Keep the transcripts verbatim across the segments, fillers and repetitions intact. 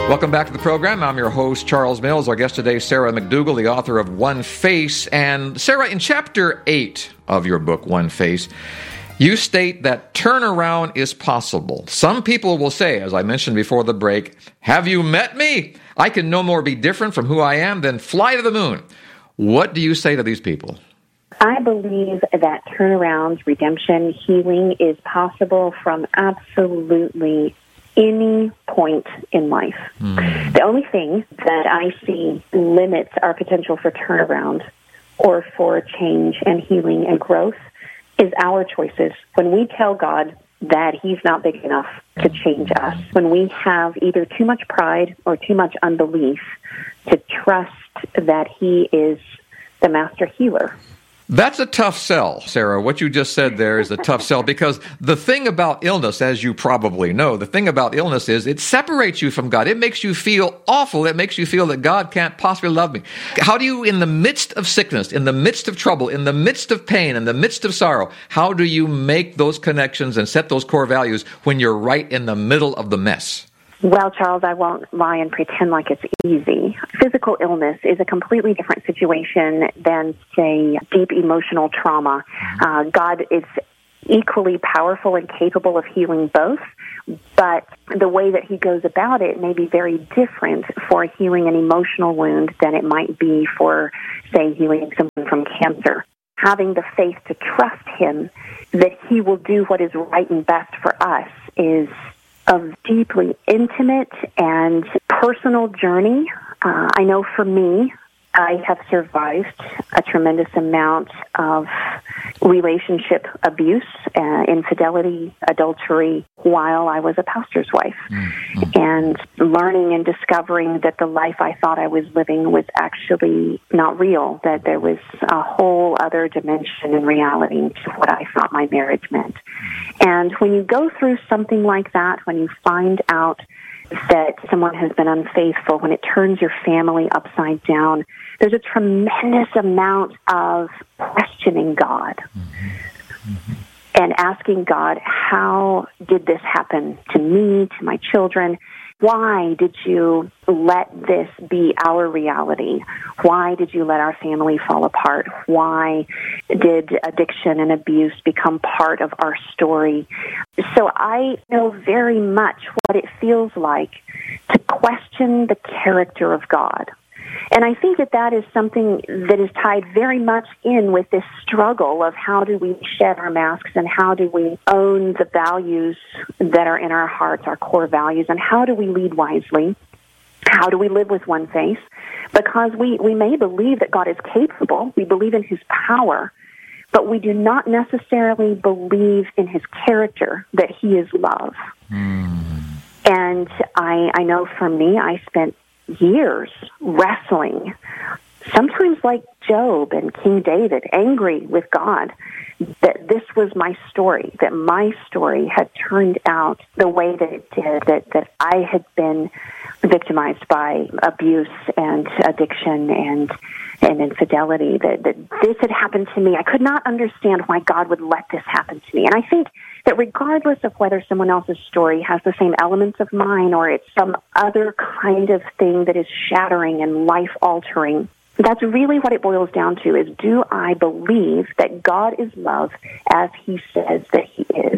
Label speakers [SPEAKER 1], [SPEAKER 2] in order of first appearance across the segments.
[SPEAKER 1] Welcome back to the program. I'm your host, Charles Mills. Our guest today, Sarah McDougall, the author of One Face. And Sarah, in chapter eight of your book, One Face, you state that turnaround is possible. Some people will say, as I mentioned before the break, have you met me? I can no more be different from who I am than fly to the moon. What do you say to these people?
[SPEAKER 2] I believe that turnaround, redemption, healing is possible from absolutely any point in life. Mm. The only thing that I see limits our potential for turnaround or for change and healing and growth is our choices. When we tell God that He's not big enough to change us, when we have either too much pride or too much unbelief to trust that He is the master healer.
[SPEAKER 1] That's a tough sell, Sarah. What you just said there is a tough sell, because the thing about illness, as you probably know, the thing about illness is it separates you from God. It makes you feel awful. It makes you feel that God can't possibly love me. How do you, in the midst of sickness, in the midst of trouble, in the midst of pain, in the midst of sorrow, how do you make those connections and set those core values when you're right in the middle of the mess?
[SPEAKER 2] Well, Charles, I won't lie and pretend like it's easy. Physical illness is a completely different situation than, say, deep emotional trauma. Uh, God is equally powerful and capable of healing both, but the way that He goes about it may be very different for healing an emotional wound than it might be for, say, healing someone from cancer. Having the faith to trust Him that He will do what is right and best for us is a deeply intimate and personal journey. Uh, I know for me, I have survived a tremendous amount of relationship abuse, uh, infidelity, adultery, while I was a pastor's wife. Mm-hmm. And learning and discovering that the life I thought I was living was actually not real, that there was a whole other dimension and reality to what I thought my marriage meant. And when you go through something like that, when you find out that someone has been unfaithful, when it turns your family upside down, there's a tremendous amount of questioning God mm-hmm. Mm-hmm. and asking God, how did this happen to me, to my children? Why did you let this be our reality? Why did you let our family fall apart? Why did addiction and abuse become part of our story? So I know very much what it feels like to question the character of God. And I think that that is something that is tied very much in with this struggle of how do we shed our masks and how do we own the values that are in our hearts, our core values, and how do we lead wisely? How do we live with one face? Because we, we may believe that God is capable, we believe in His power, but we do not necessarily believe in His character, that He is love. Mm. And I, I know for me, I spent years wrestling, sometimes like Job and King David, angry with God that this was my story, that my story had turned out the way that it did, that, that I had been victimized by abuse and addiction and and infidelity, that, that this had happened to me. I could not understand why God would let this happen to me. And I think that regardless of whether someone else's story has the same elements of mine or it's some other kind of thing that is shattering and life-altering, that's really what it boils down to, is do I believe that God is love as He says that He is?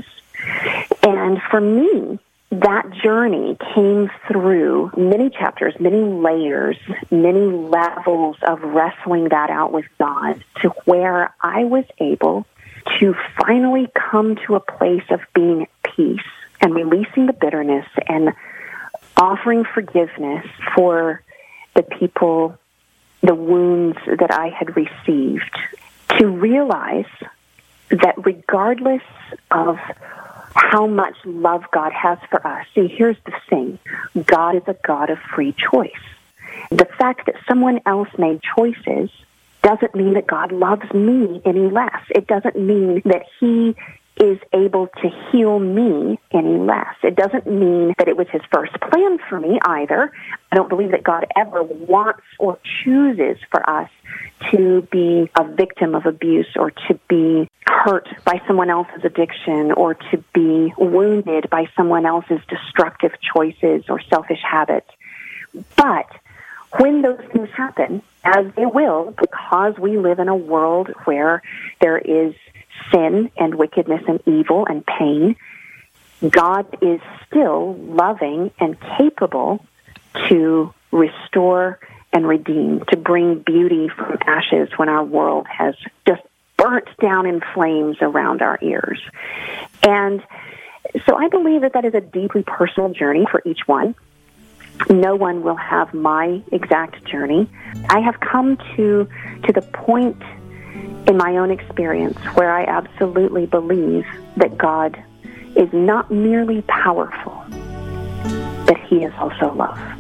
[SPEAKER 2] And for me, that journey came through many chapters, many layers, many levels of wrestling that out with God to where I was able to finally come to a place of being at peace and releasing the bitterness and offering forgiveness for the people, the wounds that I had received, to realize that regardless of how much love God has for us. See, here's the thing. God is a God of free choice. The fact that someone else made choices doesn't mean that God loves me any less. It doesn't mean that He is able to heal me any less. It doesn't mean that it was His first plan for me either. I don't believe that God ever wants or chooses for us to be a victim of abuse or to be hurt by someone else's addiction or to be wounded by someone else's destructive choices or selfish habits. But when those things happen, as they will, because we live in a world where there is sin and wickedness and evil and pain, God is still loving and capable to restore and redeem, to bring beauty from ashes when our world has just burnt down in flames around our ears. And so I believe that that is a deeply personal journey for each one. No one will have my exact journey. I have come to to the point in my own experience where I absolutely believe that God is not merely powerful, but he is also love.